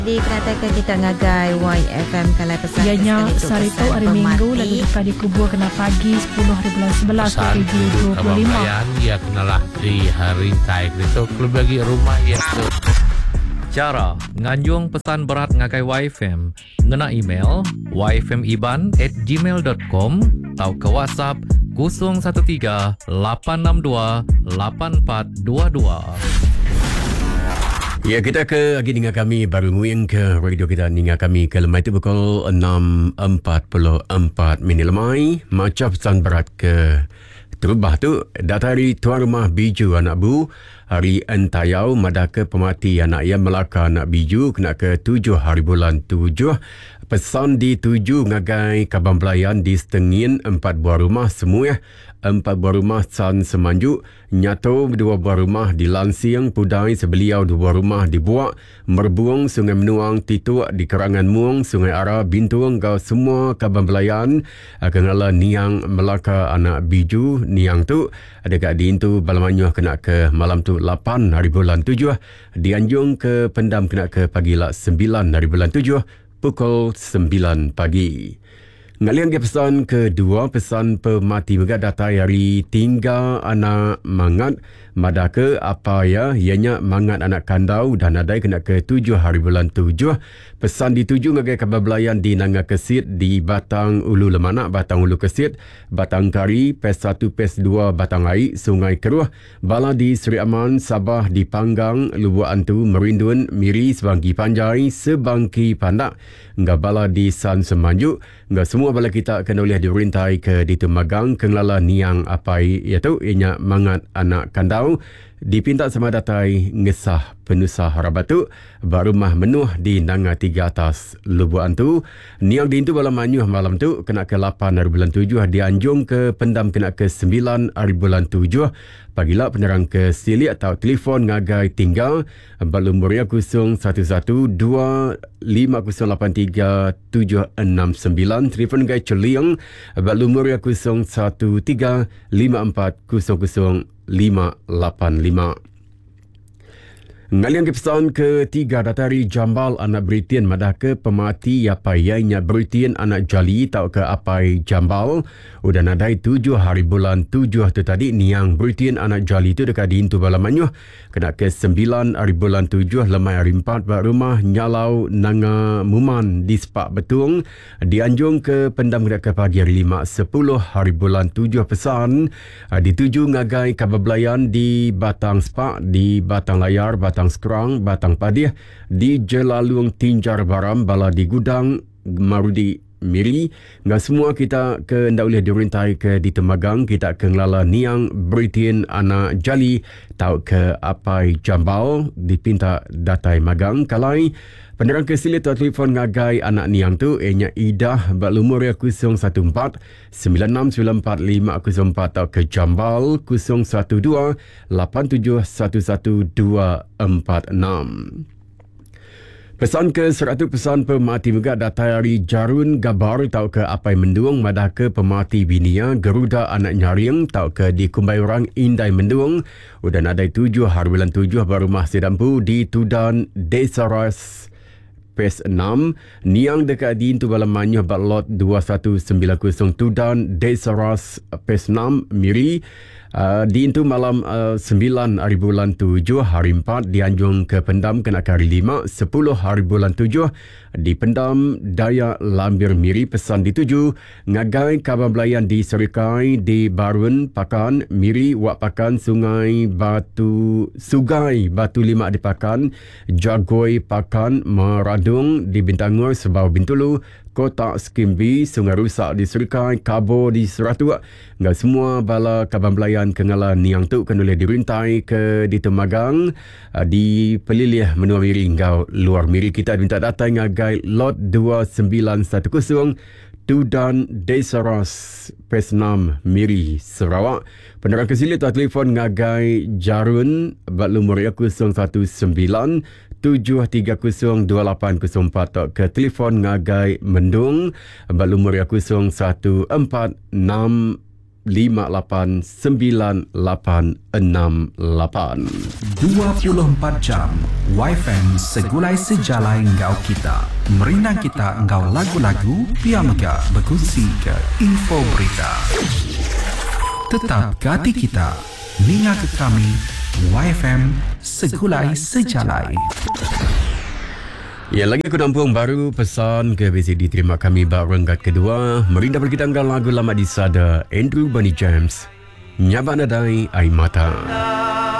Di keratakan kita ngagai YFM Kalai pesan. Ianya Sarito hari Minggu lalu dekat dikubur kena pagi 10 hari bulan 11 2025. Ia kenalah di hari Thai itu klub bagi rumah itu. Cara nganjung pesan berat ngagai YFM ngena email yfmiban@gmail.com atau ke WhatsApp 013 862 8422. Ya, kita ke lagi dengan kami baru nguyang ke radio kita dengan kami ke lemai itu pukul 6.44 minit lemai. Macam pesan berat ke terubah tu datari tuan rumah biju anak bu hari entayau madaka pemati anak yang Melaka anak biju kena ke 7 hari bulan 7. Pesan di 7 ngagai Kabang Belayan di Setengin 4 buah rumah semua 4 buah rumah San Semanjuk, Nyato 2 buah rumah di Lansing, Pudai Sebeliau 2 buah rumah di Buak, Merbuang, Sungai Menuang, Tituk di Kerangan Muang, Sungai Ara, Bintung, kau semua Kabang Belayan kengala Niang Melaka anak biju, Niang tu ada kat diintu Balamanyuh kena ke malam tu 8 hari bulan 7, Dianjung ke Pendam kena ke pagi lah 9 hari bulan 7, pukul 9 pagi. Ngalian ke pesan kedua, pesan pemati juga datai hari tinggal anak mangat madaka apa ya ianya mangat anak kandau dan adai kena ke 7 hari bulan 7. Pesan di 7 ngagai Kabang Belayan di Nanga Kesit di Batang Ulu Lemanak, Batang Ulu Kesit, Batang Kari, PES 1, PES 2 Batang Aik, Sungai Keruh, Bala di Seri Aman, Sabah di Panggang, Lubuk Antu, Merindun, Miri, Sebangki Panjai, Sebangki Pandak, Bala di San Semanjuk, semua bala kita kena boleh dirintai ke di Tumagang, Kenglala Niang Apai, iaitu ianya mangat anak kandau, dipinta sama datai ngesah penusah rabatu barumah menuh di Nanga 3 atas Lubuk Antu. Niang diintu malam manyuh malam tu kena ke 8 hari bulan 7, Dianjung ke Pendam kena ke 9 hari bulan 7. Pagilah penerang ke Sili atau telefon ngagai tinggal balumurnya 0112508379, telefon ngagai Celiang balumurnya 011354000585. Ngalian ke pesan ketiga datari Jambal anak Britain madaka pemati yapayainya Britain anak Jali tau ke apai Jambal udah nadai 7 hari bulan 7 tu tadi Niang Britain anak Jali tu dekat diintu Balamanyuh kena ke 9 hari bulan 7 lemai hari 4 bak rumah Nyalau Nanga Muman di Sepak Betung, Dianjung ke Pendam kena ke pagi hari 5 10 hari bulan 7. Pesan di 7 ngagai Kabang Belayan di Batang Sepak, di Batang Layar, Batang Sekerang, Batang Padih, di Jelalung Tinjar Baram, Bala di Gudang, Marudi Miri. Semua kita ke ndak boleh dirintai ke di Temagang, kita ke ngelala Niang Britain anak Jali tau ke apai Jambal dipinta datai magang kalai. Penerang ke Sili atau telefon ngagai anak Niang tu ianya Idah balumur 014 9694504 atau ke Jambal 012 87111246. Pesan ke 100 pesan pemati juga datai hari Jarun Gabar tau ke apai Menduang madah ke pemati binia Geruda anak Nyaring tau ke di Kumbayurang Indai Menduang udah nadai 7 hari bulan 7 baru masih dampu di Tudan Desa Ras PES 6 Niang dekat di Intu Balamanyuh Batlot 2190 Tudan Desa Ras PES 6 Miri. Di Intu malam 9 hari bulan 7 hari 4 Dianjung ke Pendam kena ke hari 5 10 hari bulan 7 di Pendam Daya Lambir Miri. Pesan di 7 ngagai Kabang Belayan di Serikai, di Barun Pakan Miri, Wak Pakan Sungai Batu 5 di Pakan, Jagoi Pakan Meradung di Bintangor Sebau Bintulu, Kotak Skimbi, Sungai Rusak di Serikai, Kabo di Seratuk. Semua bala Kabang Belayan kengala Niang tu kena boleh dirintai ke di Temagang, di Pelilih Menua Miri hingga luar Miri. Kita minta datang ngagai lot 2910 Tudan Desa Ras PES 6 Miri Sarawak. Penerang ke Sili atau telefon ngagai Jarun balumur 019 7302804 ke telefon ngagai Mendung balumur 0146 24 jam YFM segulai sejalai engkau kita. Merinang kita engkau lagu-lagu, biar megah berkongsi ke info berita. Tetap ke hati kita, ninga ke kami, YFM segulai sejalai. Ya, lagi aku nampung baru pesan ke BCD. Terima kami berenggat kedua. Merinda berkitangkan lagu lama di sada Andrew Bunny James. Nyabak nadai air mata.